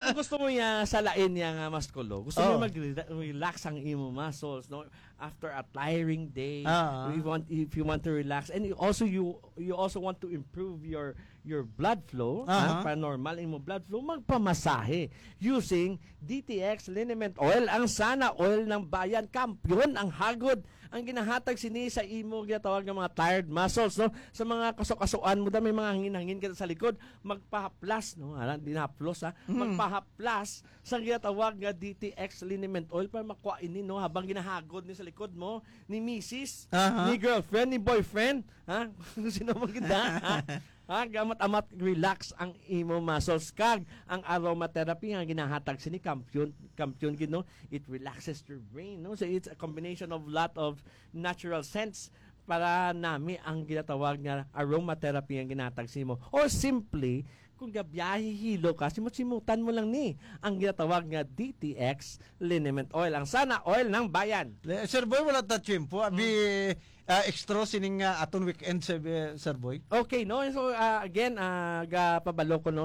Kung gusto mo yung salain yung musculo, gusto mo mag-relax ang imo muscles, no? After a tiring day, if you want to relax, and you also want to improve your blood flow, para normal imo blood flow, magpamasahe using DTX liniment oil, ang sana oil ng bayan, kampiyon ang hagod ang ginahatag sini sa imo ginatawag ng mga tired muscles, no? Sa mga kasukasuan mo da may mga hangin-hangin ka sa likod, magpahaplas, no? Di na haplos, magpahaplas sa ginatawag nga DTX liniment oil para makuha ini, no? Habang ginahagod ni sa likod mo ni misis, ni girlfriend, ni boyfriend, sino man ganda, gamat-amat relax ang imo muscles kag ang aromatherapy nga ginahatag sini kampiyon gino, it relaxes your brain, no? So it's a combination of lot of natural scents para nami ang ginatawag nga aromatherapy ang ginatag simo, or simply kung gabiyahe hilo ka, simutan mo lang ni ang ginatawag nga DTX liniment oil, ang sana oil ng bayan. Sir Boy, wala ta tiyempo. Abi extra sining aton weekend, Sir Boy. Okay, no? So again, pabalo ko, no,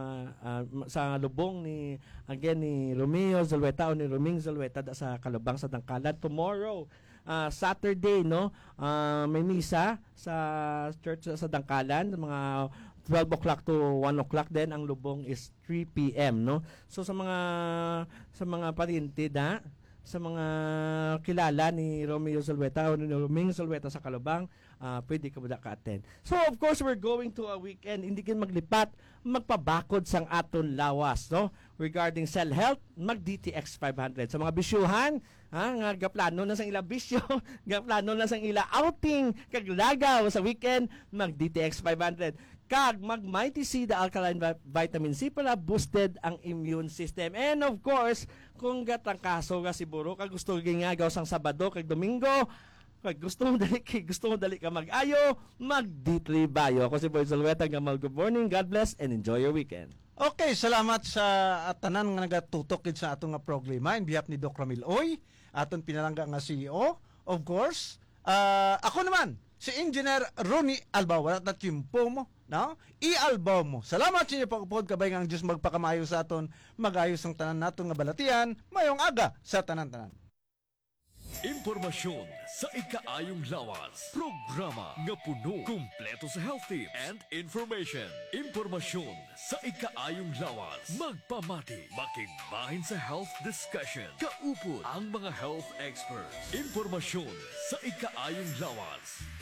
sa lubong ni Romeo Zulueta o ni Roming Zulueta sa Kalubang sa Dangkalan. Tomorrow, Saturday, no, may misa sa church sa Dangkalan, mga 12 o'clock to 1 o'clock. Then ang lubong is 3 p.m., no? So sa mga pariente sa mga kilala ni Romeo Zulueta o ni Roming Zulueta sa Kalubang, pwede ka ka-attend. So of course, we're going to a weekend, hindi kin maglipat, magpabakod sang aton lawas, no? Regarding cell health, mag DTX 500. Sa mga bisyuhan, nga gaplano na sang ila bisyo, gaplano na sang ila outing, kaglagaw sa weekend, mag DTX 500. Kag mag Mighty C, the alkaline vitamin C, para boosted ang immune system. And of course, kung gatang kaso nga siguro, kag gusto gingagaw sang Sabado kag Domingo, kag gusto mo dali ka mag-ayo, mag D3 Bio. Ako si Boy Zulueta, good morning, God bless, and enjoy your weekend. Okay, salamat sa tanan nga nagatutok sa atong nga problema in behalf ni Doc Ramil Oy, aton pinalangga nga CEO. Of course, ako naman, si Engineer Ronnie Albaw, wala na timpo mo, no? I-albaw mo. Salamat sa inyo pagpupod, kabay nga ang Diyos magpakamayo sa aton, magayos ang tanan naton nga balatian, mayong aga sa tanan-tanan. Impormasyon sa ikaayong lawas. Programa nga puno, kumpleto sa health tips and information. Impormasyon sa ikaayong lawas. Magpamati, makigbahin sa health discussion. Kaupod ang mga health experts. Impormasyon sa ikaayong lawas.